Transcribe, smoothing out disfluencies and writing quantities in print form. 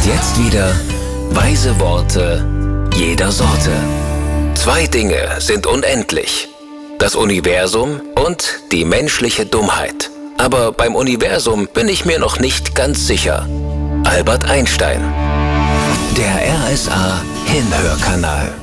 Und jetzt wieder weise Worte jeder Sorte. 2 Dinge sind unendlich: das Universum und die menschliche Dummheit. Aber beim Universum bin ich mir noch nicht ganz sicher. Albert Einstein. Der RSA Hinhörkanal.